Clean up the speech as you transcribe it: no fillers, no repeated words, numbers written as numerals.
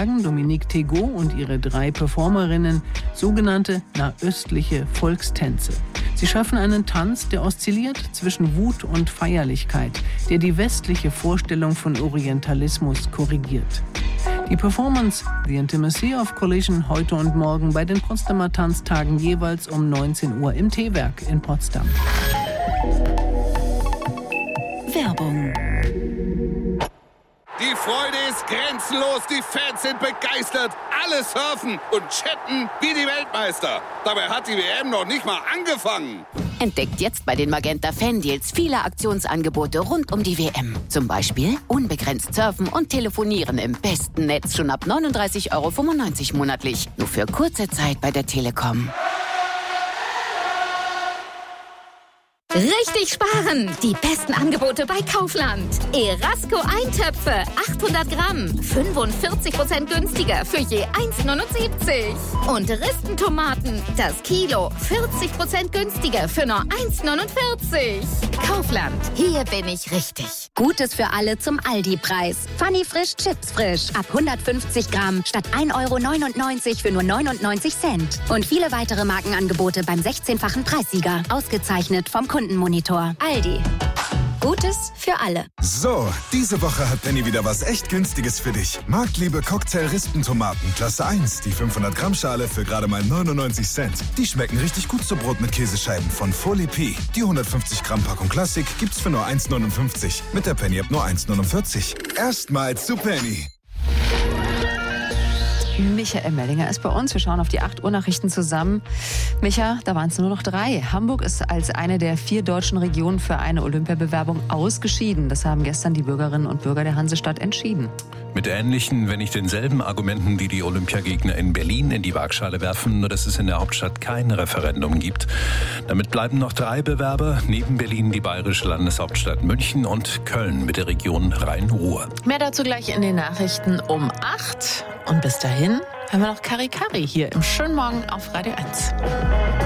tragen Dominique Tegot und ihre 3 Performerinnen sogenannte nahöstliche Volkstänze. Sie schaffen einen Tanz, der oszilliert zwischen Wut und Feierlichkeit, der die westliche Vorstellung von Orientalismus korrigiert. Die Performance The Intimacy of Collision heute und morgen bei den Potsdamer Tanztagen jeweils um 19 Uhr im T-Werk in Potsdam. Werbung. Die Freude ist grenzenlos, die Fans sind begeistert, alle surfen und chatten wie die Weltmeister. Dabei hat die WM noch nicht mal angefangen. Entdeckt jetzt bei den Magenta Fan-Deals viele Aktionsangebote rund um die WM. Zum Beispiel unbegrenzt surfen und telefonieren im besten Netz schon ab 39,95 € monatlich. Nur für kurze Zeit bei der Telekom. Richtig sparen! Die besten Angebote bei Kaufland. Erasco Eintöpfe, 800 Gramm, 45% günstiger für je 1,79. Und Ristentomaten, das Kilo, 40% günstiger für nur 1,49. Kaufland, hier bin ich richtig. Gutes für alle zum Aldi-Preis. Funny Frisch Chips frisch. Ab 150 Gramm statt 1,99 € für nur 99 Cent. Und viele weitere Markenangebote beim 16-fachen Preissieger. Ausgezeichnet vom Kundenmonitor. Aldi. Gutes für alle. So, diese Woche hat Penny wieder was echt Günstiges für dich. Marktliebe Cocktail-Rispentomaten, Klasse 1, die 500 Gramm Schale für gerade mal 99 Cent. Die schmecken richtig gut zu Brot mit Käsescheiben von Folie P. Die 150 Gramm Packung Klassik gibt's für nur 1,59. Mit der Penny-App nur 1,49. Erstmals zu Penny. Michael Mellinger ist bei uns. Wir schauen auf die 8 Uhr Nachrichten zusammen. Micha, da waren es nur noch 3. Hamburg ist als eine der 4 deutschen Regionen für eine Olympiabewerbung ausgeschieden. Das haben gestern die Bürgerinnen und Bürger der Hansestadt entschieden. Mit ähnlichen, wenn nicht denselben Argumenten, die die Olympiagegner in Berlin in die Waagschale werfen, nur dass es in der Hauptstadt kein Referendum gibt. Damit bleiben noch 3 Bewerber, neben Berlin die bayerische Landeshauptstadt München und Köln mit der Region Rhein-Ruhr. Mehr dazu gleich in den Nachrichten um 8. Und bis dahin hören wir noch Kari Kari hier im schönen Morgen auf Radio 1.